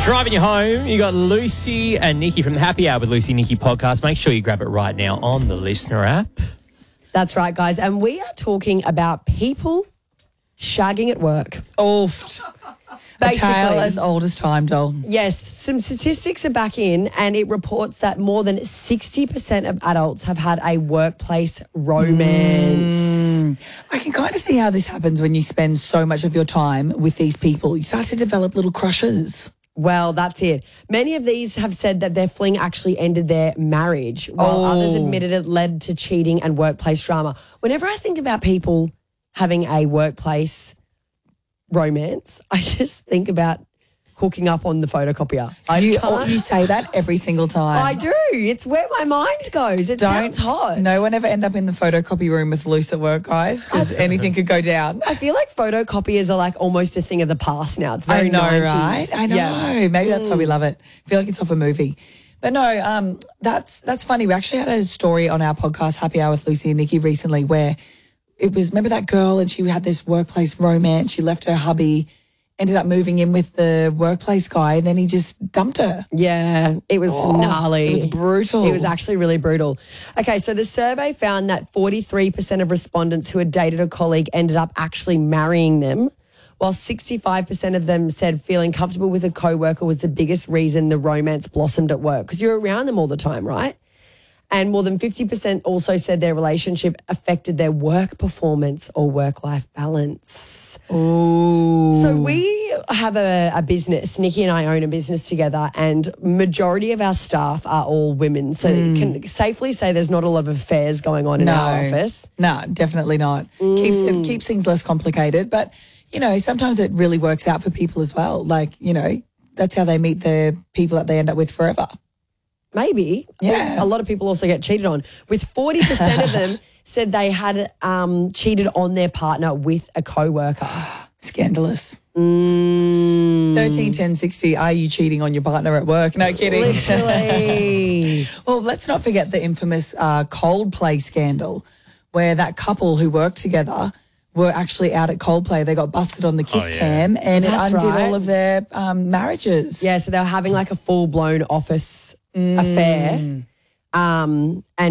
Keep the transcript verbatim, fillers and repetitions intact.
Driving you home, you got Lucy and Nikki from the Happy Hour with Lucy and Nikki podcast. Make sure you grab it right now on the Listener app. That's right, guys. And we are talking about people shagging at work. Oof. A tale as old as time, doll. Yes, some statistics are back in, and it reports that more than sixty percent of adults have had a workplace romance. Mm. I can kind of see how this happens when you spend so much of your time with these people. You start to develop little crushes. Well, that's it. Many of these have said that their fling actually ended their marriage, while Oh. others admitted it led to cheating and workplace drama. Whenever I think about people having a workplace romance, I just think about hooking up on the photocopier. I You, can't- you say that every single time. I do. It's where my mind goes. It sounds hot. No one ever end up in the photocopy room with Luce at work, guys, because anything could go down. I feel like photocopiers are like almost a thing of the past now. It's very I know, nineties. right? I know. Yeah. Maybe that's why we love it. I feel like it's off a movie. But no, um, that's that's funny. We actually had a story on our podcast, Happy Hour with Lucy and Nikki, recently where it was, remember that girl and she had this workplace romance. She left her hubby, ended up moving in with the workplace guy, and then he just dumped her. Yeah, it was gnarly. It was brutal. It was actually really brutal. Okay, so the survey found that forty-three percent of respondents who had dated a colleague ended up actually marrying them, while sixty-five percent of them said feeling comfortable with a coworker was the biggest reason the romance blossomed at work, because you're around them all the time, right? And more than fifty percent also said their relationship affected their work performance or work-life balance. Ooh. So we have a, a business. Nikki and I own a business together, and majority of our staff are all women. So Mm. can safely say there's not a lot of affairs going on in No. our office. No, definitely not. Keeps it keeps things less complicated. But, you know, sometimes it really works out for people as well. Like, you know, that's how they meet the people that they end up with forever. Maybe. Yeah. A lot of people also get cheated on. With forty percent of them said they had um, cheated on their partner with a coworker. Scandalous. Mm. thirteen ten sixty, are you cheating on your partner at work? No kidding. Literally. Well, let's not forget the infamous uh, Coldplay scandal where that couple who worked together were actually out at Coldplay. They got busted on the kiss Oh, yeah. cam and That's it undid right. all of their um, marriages. Yeah, so they were having like a full-blown office affair. Um, and